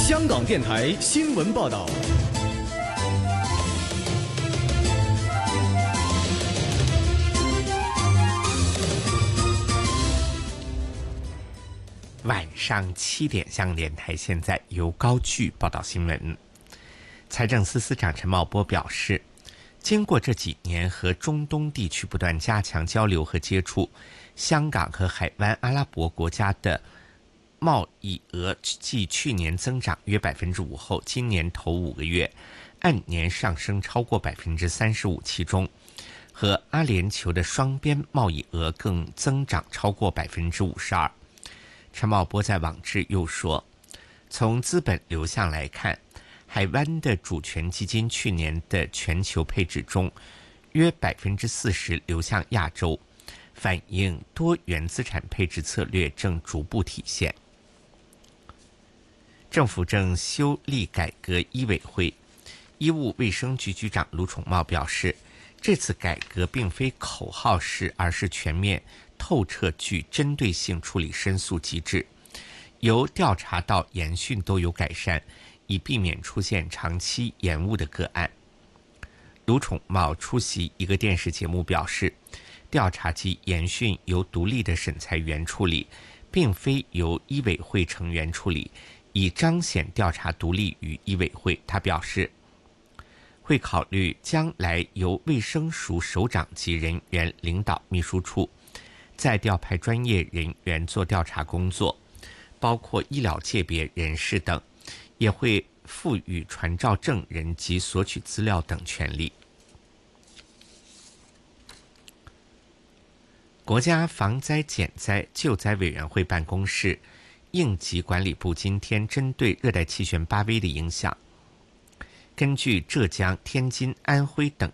香港电台新闻报道。 晚上7点，香港电台现在由高炬报道新闻。财政司司长陈茂波表示，经过这几年和中东地区不断加强交流和接触，香港和海湾阿拉伯国家的贸易额继去年增长约 5% 后，今年头5个月按年上升超过 35%， 其中和阿联酋的双边贸易额更增长超过 52%。陈茂波在网志又说，从资本流向来看，海湾的主权基金去年的全球配置中约 40% 流向亚洲，反映多元资产配置策略正逐步体现。政府正修例改革医委会，医务卫生局局长卢宠茂表示，这次改革并非口号式，而是全面透彻具针对性处理申诉机制，由调查到研讯都有改善，以避免出现长期延误的个案。卢宠茂出席一个电视节目表示，调查及研讯由独立的审裁员处理，并非由医委会成员处理，以彰显调查独立于医委会。他表示，会考虑将来由卫生署首长级人员领导秘书处，再调派专业人员做调查工作，包括医疗界别人士等，也会赋予传召证人及索取资料等权利。国家防灾减灾救灾委员会办公室应急管理部今天针对热带气旋8V的影响，根据浙江、天津、安徽等